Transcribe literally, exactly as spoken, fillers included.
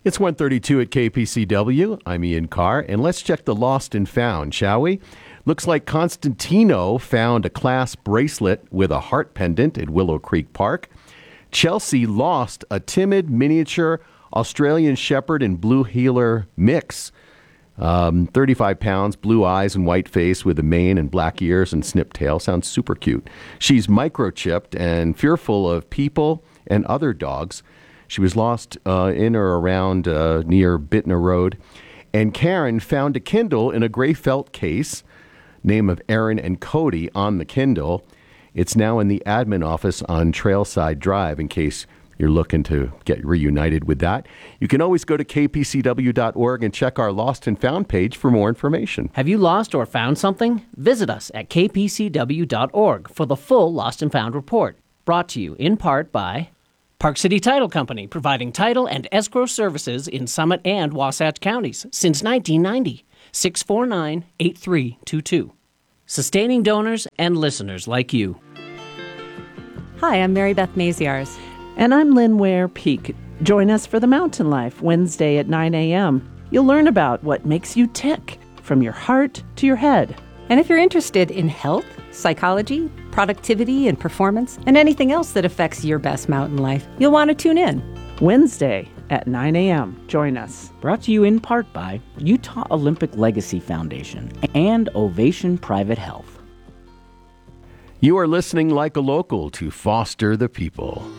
It's one thirty-two at K P C W. I'm Ian Carr, and let's check the lost and found, shall we? Looks like Constantino found a clasp bracelet with a heart pendant at Willow Creek Park. Chelsea lost a timid miniature Australian Shepherd and Blue Heeler mix. Um, thirty-five pounds, blue eyes and white face with a mane and black ears and snipped tail. Sounds super cute. She's microchipped and fearful of people and other dogs. She was lost uh, in or around uh, near Bittner Road. And Karen found a Kindle in a gray felt case. Name of Aaron and Cody on the Kindle. It's now in the admin office on Trailside Drive in case you're looking to get reunited with that. You can always go to k p c w dot org and check our Lost and Found page for more information. Have you lost or found something? Visit us at k p c w dot org for the full Lost and Found report. Brought to you in part by Park City Title Company, providing title and escrow services in Summit and Wasatch counties since nineteen ninety. six four nine, eight three two two. Sustaining donors and listeners like you. Hi, I'm Mary Beth Maziarz. And I'm Lynn Ware Peak. Join us for The Mountain Life, Wednesday at nine a.m. You'll learn about what makes you tick, from your heart to your head. And if you're interested in health, psychology, productivity, and performance, and anything else that affects your best mountain life, you'll want to tune in. Wednesday at nine a.m. Join us. Brought to you in part by Utah Olympic Legacy Foundation and Ovation Private Health. You are listening like a local to Foster the People.